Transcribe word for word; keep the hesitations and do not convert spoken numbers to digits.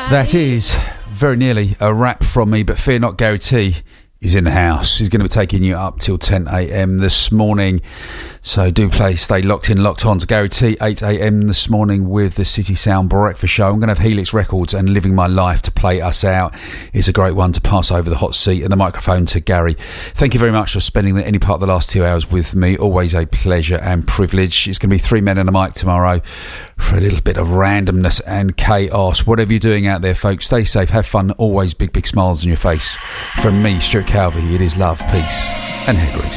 That is very nearly a wrap from me, but fear not, Gary T is in the house. He's going to be taking you up till ten a.m. this morning. So do play, stay locked in, locked on to Gary T, eight a.m. this morning with the City Sound Breakfast Show. I'm going to have Helix Records and Living My Life to play us out. It's a great one to pass over the hot seat and the microphone to Gary. Thank you very much for spending any part of the last two hours with me. Always a pleasure and privilege. It's going to be three men and a mic tomorrow for a little bit of randomness and chaos. Whatever you're doing out there, folks, stay safe, have fun. Always big, big smiles on your face. From me, Stuart Calvey, it is love, peace and hair grease.